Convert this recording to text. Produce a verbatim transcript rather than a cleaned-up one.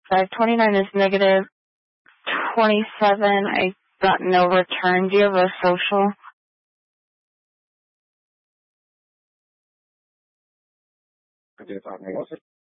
five twenty-nine is negative twenty-seven. I got no return. Do you have a social? I did.